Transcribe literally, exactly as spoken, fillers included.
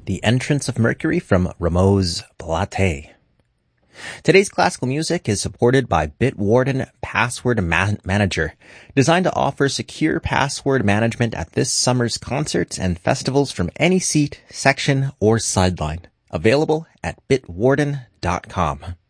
The Entrance of Mercury from Rameau's Platée. Today's classical music is supported by Bitwarden Password Man- Manager, designed to offer secure password management at this summer's concerts and festivals from any seat, section, or sideline. Available at bitwarden dot com.